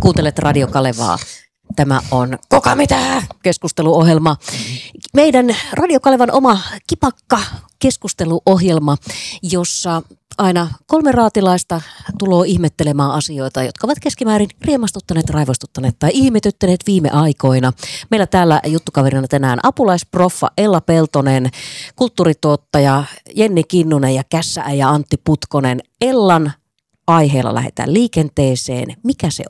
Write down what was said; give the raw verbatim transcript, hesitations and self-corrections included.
Kuuntelet Radio Kalevaa. Tämä on Koka mitä? Keskusteluohjelma. Meidän Radio Kalevan oma kipakka keskusteluohjelma, jossa aina kolme raatilaista tulee ihmettelemään asioita, jotka ovat keskimäärin riemastuttaneet, raivostuttaneet tai ihmetyttäneet viime aikoina. Meillä täällä juttukaverina tänään apulaisproffa Ella Peltonen, kulttuurituottaja Jenni Kinnunen ja kässääjä Antti Putkonen. Ellan aiheella lähdetään liikenteeseen. Mikä se